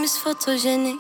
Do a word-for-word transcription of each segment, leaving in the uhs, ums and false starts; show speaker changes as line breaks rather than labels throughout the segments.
plus photogénique.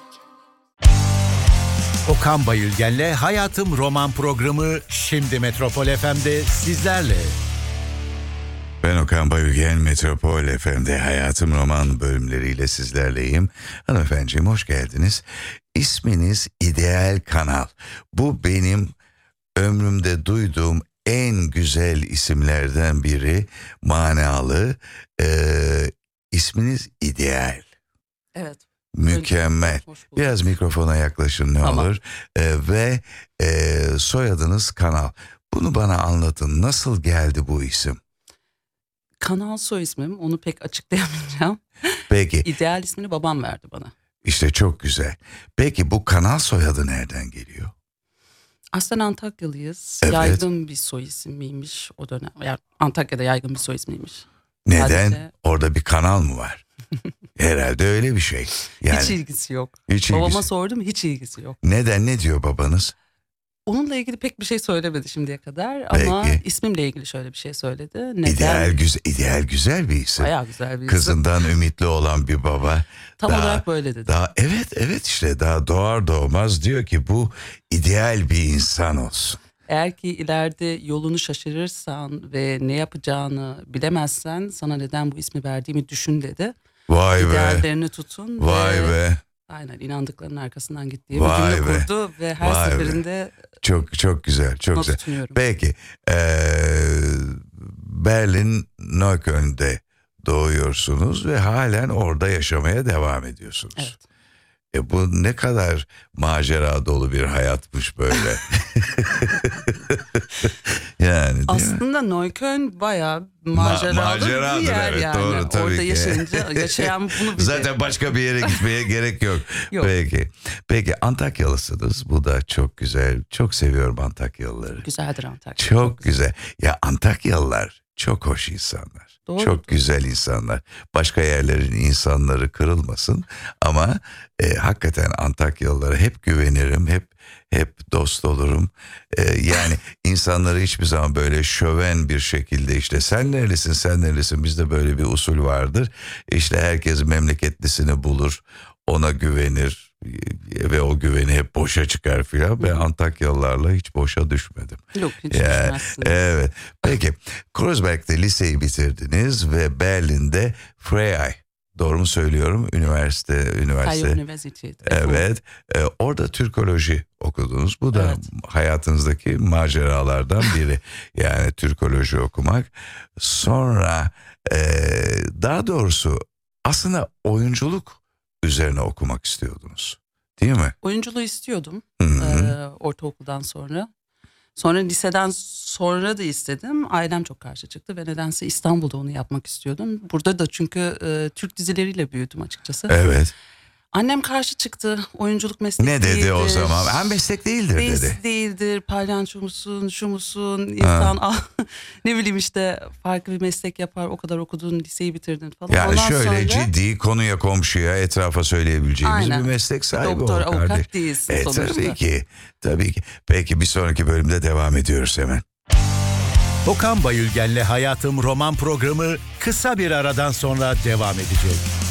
Okan Bayülgen'le Hayatım Roman programı şimdi Metropol F M'de sizlerle.
Ben Okan Bayülgen, Metropol F M'de Hayatım Roman bölümleriyle sizlerleyim. Hanımefendiciğim hoş geldiniz. İsminiz İdeal Kanal. Bu benim ömrümde duyduğum en güzel isimlerden biri. Manalı. Ee, isminiz İdeal.
Evet.
Mükemmel. Biraz mikrofona yaklaşın ne
Tamam.
olur. Ee, ve e, soyadınız Kanal. Bunu bana anlatın. Nasıl geldi bu isim?
Kanal soy ismim, onu pek açıklayamayacağım.
Peki.
İdeal ismini babam verdi bana.
İşte çok güzel. Peki bu Kanal soyadı nereden geliyor?
Aslen Antakyalıyız.
Evet.
Yaygın bir soy ismiymiş o dönem. Yani Antakya'da yaygın bir soy ismiymiş.
Neden?
Sadece-
Orada bir kanal mı var? Herhalde öyle bir şey. Yani
Hiç ilgisi yok.
hiç
Babama
ilgisi-
sordum, hiç ilgisi yok.
Neden? Ne diyor babanız?
Onunla ilgili pek bir şey söylemedi şimdiye kadar. Ama
Peki.
ismimle ilgili şöyle bir şey söyledi. Neden?
İdeal güzel, ideal güzel bir isim.
Bayağı güzel bir isim.
Kızından ümitli olan bir baba.
Tam
daha-
olarak böyle dedi.
Daha evet evet işte daha doğar doğmaz diyor ki bu ideal bir insan olsun.
Eğer ki ileride yolunu şaşırırsan ve ne yapacağını bilemezsen sana neden bu ismi verdiğimi düşün dedi.
Vay be.
İdeallerini tutun.
Vay
ve
be.
Aynen inandıklarının arkasından git diye
Vay
bir cümle
be.
kurdu ve her
Vay be.
seferinde
Çok çok güzel, çok
not
güzel.
tutunuyorum.
Peki, eee, Berlin Neukölln'de doğuyorsunuz ve halen orada yaşamaya devam ediyorsunuz.
Evet.
E bu ne kadar macera dolu bir hayatmış böyle. Yani değil mi?
Aslında Neukölln bayağı maceralı
maceradır,
bir yer
evet,
yani.
doğru, tabii
Orada
ki.
yaşayınca yaşayan bunu bilir.
Zaten başka bir yere gitmeye gerek yok.
Yok.
Peki. Peki Antakyalısınız. Bu da çok güzel. Çok seviyorum Antakyalıları.
Güzeldir Antakya.
Çok güzel. Ya Antakyalılar çok hoş insanlar.
Doğrudur.
Çok güzel insanlar. Başka yerlerin insanları kırılmasın ama e, hakikaten Antakyalılara hep güvenirim. Hep hep dost olurum. E, yani insanları hiçbir zaman böyle şöven bir şekilde işte sen nerelisin sen nerelisin bizde böyle bir usul vardır. İşte herkes memleketlisini bulur. Ona güvenir ve o güveni hep boşa çıkar filan. Ben Antakyalılarla hiç boşa düşmedim.
Yok hiç
Ya,
düşmezsin.
evet. Peki Kreuzberg'de liseyi bitirdiniz ve Berlin'de Freie, doğru mu söylüyorum? Üniversite,
Freie
üniversite.
Universität.
Evet. E, orada Türkoloji okudunuz. Bu da
Evet.
hayatınızdaki maceralardan biri. Yani Türkoloji okumak. Sonra e, daha doğrusu aslında oyunculuk üzerine okumak istiyordunuz. Değil mi?
Oyunculuğu istiyordum
Hı hı.
e, ortaokuldan sonra. Sonra liseden sonra da istedim. Ailem çok karşı çıktı ve nedense İstanbul'da onu yapmak istiyordum. Burada da çünkü e, Türk dizileriyle büyüdüm açıkçası.
Evet.
Annem karşı çıktı. Oyunculuk mesleği
Ne dedi
değildir.
o zaman? Hem meslek değildir
Değil-
dedi.
Değildir. Palyaço musun, şu musun? İnsan ah, ne bileyim işte farklı bir meslek yapar. O kadar okudun, liseyi bitirdin falan.
Yani
Ondan
şöyle
sonra,
ciddi konuya komşuya etrafa söyleyebileceğimiz
Aynen.
bir meslek sahibi
Doktor,
ol kardeş.
avukat değilsin
E,
sonuçta.
tabii ki. Tabii ki. Peki bir sonraki bölümde devam ediyoruz hemen.
Okan Bayülgen'le Hayatım Roman programı kısa bir aradan sonra devam edecek.